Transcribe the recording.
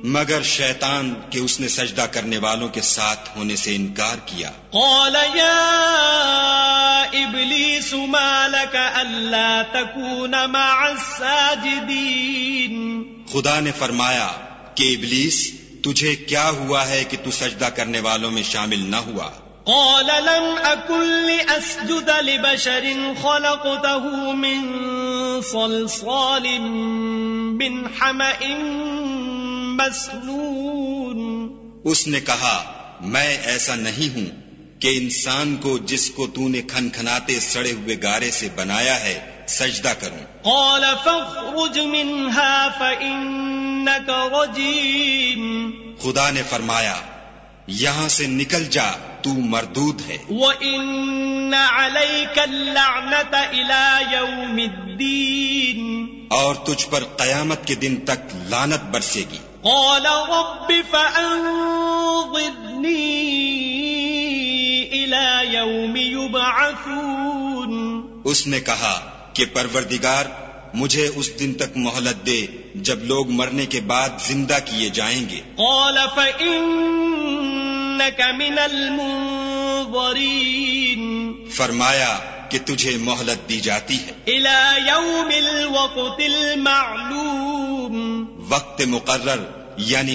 مگر شیطان کہ اس نے سجدہ کرنے والوں کے ساتھ ہونے سے انکار کیا. قال یا ابلیس ما لك الا تكون مع الساجدین. خدا نے فرمایا کہ ابلیس تجھے کیا ہوا ہے کہ تو سجدہ کرنے والوں میں شامل نہ ہوا؟ قال لم أكن لأسجد لبشر خلقته من صلصال من حمأ مسنون. اس نے کہا میں ایسا نہیں ہوں کہ انسان کو جس کو تو نے کھنکھناتے سڑے ہوئے گارے سے بنایا ہے سجدہ کروں. قال فاخرج منها فإنك رجيم. خدا نے فرمایا یہاں سے نکل جا تو مردود ہے. وَإِنَّ عَلَيْكَ اللَّعْنَةَ إِلَى يَوْمِ الدِّينِ. اور تجھ پر قیامت کے دن تک لعنت برسے گی. قال رب فأنظرني إلى يوم يبعثون. اس نے کہا کہ پروردگار مجھے اس دن تک مہلت دے جب لوگ مرنے کے بعد زندہ کیے جائیں گے. قال فإنك من المنظرين. فرمایا کہ تجھے مہلت دی جاتی ہے إلى يوم الوقت المعلوم. وقت مقرر یعنی